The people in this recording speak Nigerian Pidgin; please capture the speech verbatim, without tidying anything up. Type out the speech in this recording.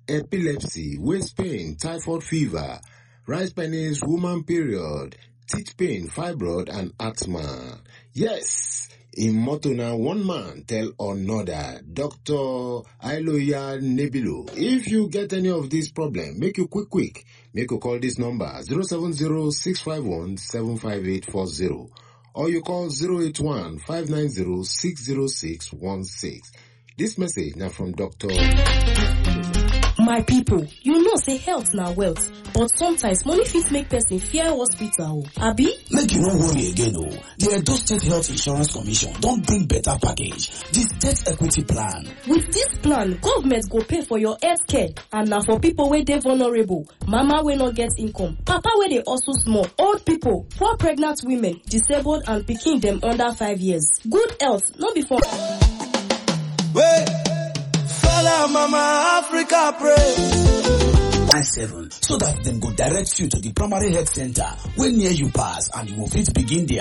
epilepsy, waist pain, typhoid fever, rice penis, woman period, teeth pain, fibroid, and asthma. Yes, in motto now, one man tell another. Doctor Ailoya Nebilo. If you get any of these problems, make you quick, quick. Make you call this number zero seven zero, six five one, seven five eight four zero. Or you call zero eight one, five nine zero, six zero six one six. This message now from Doctor My people, you know say health na wealth, but sometimes money fit make person fear hospital. Abi? Make you no worry again o. The Edo State Health Insurance Commission don bring better package, the State Equity Plan. With this plan, government go pay for your health care, and na for people wey dey vulnerable, mama wey no get income, papa wey dey also small, old people, poor pregnant women, disabled and pikin dem under five years. Good health, no be for... Wait, fella mama Africa pray. Nine seven, so that them go direct you to the primary health center when near you pass, and you will fit begin the